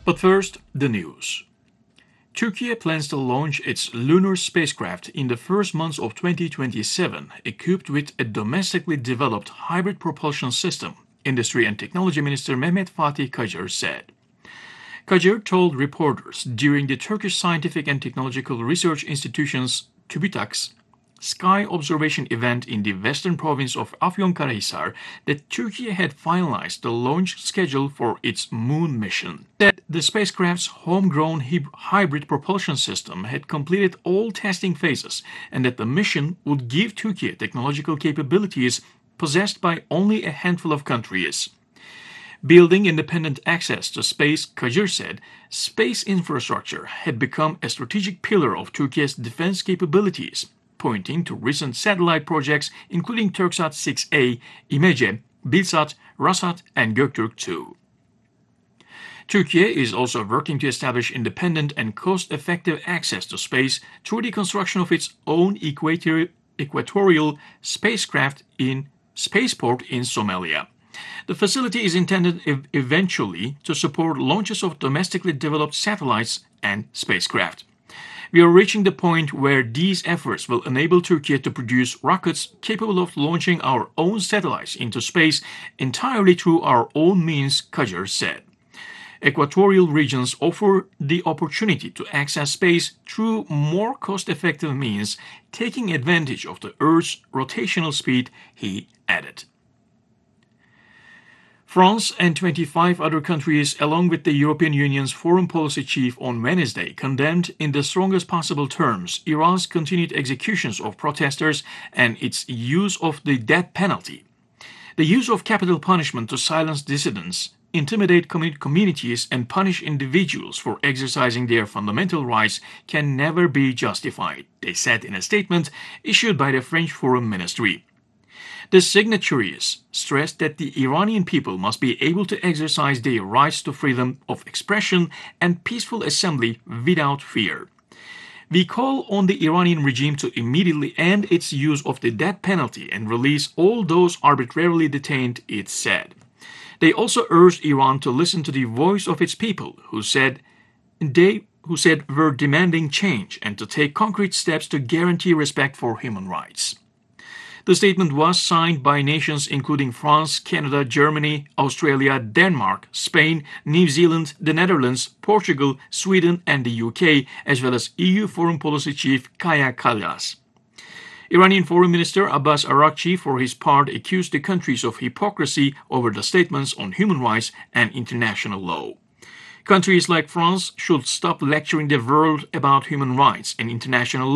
But first, the news. Turkey plans to launch its lunar spacecraft in the first months of 2027, equipped with a domestically developed hybrid propulsion system, Industry and Technology Minister Mehmet Fatih Kacar said. Kacar told reporters during the Turkish Scientific and Technological Research Institution's TÜBİTAK's sky observation event in the western province of Afyonkarahisar that Turkey had finalized the launch schedule for its moon mission. That the spacecraft's homegrown hybrid propulsion system had completed all testing phases and that the mission would give Turkey technological capabilities possessed by only a handful of countries. Building independent access to space, Kacar said, space infrastructure had become a strategic pillar of Turkey's defense capabilities, pointing to recent satellite projects including Turksat 6A, İmece, Bilsat, Rasat, and Göktürk 2. Turkey is also working to establish independent and cost-effective access to space through the construction of its own equatorial spacecraft spaceport in Somalia. The facility is intended eventually to support launches of domestically developed satellites and spacecraft. We are reaching the point where these efforts will enable Turkey to produce rockets capable of launching our own satellites into space entirely through our own means, Kacar said. Equatorial regions offer the opportunity to access space through more cost-effective means, taking advantage of the Earth's rotational speed, he added. France and 25 other countries, along with the European Union's foreign policy chief on Wednesday, condemned in the strongest possible terms Iran's continued executions of protesters and its use of the death penalty. The use of capital punishment to silence dissidents, intimidate communities, and punish individuals for exercising their fundamental rights can never be justified, they said in a statement issued by the French Foreign Ministry. The signatories stressed that the Iranian people must be able to exercise their rights to freedom of expression and peaceful assembly without fear. We call on the Iranian regime to immediately end its use of the death penalty and release all those arbitrarily detained, it said. They also urged Iran to listen to the voice of its people who said were demanding change and to take concrete steps to guarantee respect for human rights. The statement was signed by nations including France, Canada, Germany, Australia, Denmark, Spain, New Zealand, the Netherlands, Portugal, Sweden, and the UK, as well as EU Foreign Policy Chief Kaja Kallas. Iranian Foreign Minister Abbas Araghchi, for his part, accused the countries of hypocrisy over the statements on human rights and international law. Countries like France should stop lecturing the world about human rights and international law.